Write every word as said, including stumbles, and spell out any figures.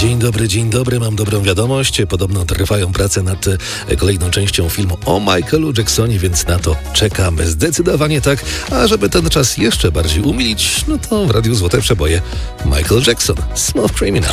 Dzień dobry, dzień dobry, mam dobrą wiadomość. Podobno trwają prace nad kolejną częścią filmu o Michaelu Jacksonie, więc na to czekamy. Zdecydowanie tak. A żeby ten czas jeszcze bardziej umilić, no to w Radiu Złote Przeboje Michael Jackson, Smooth Criminal.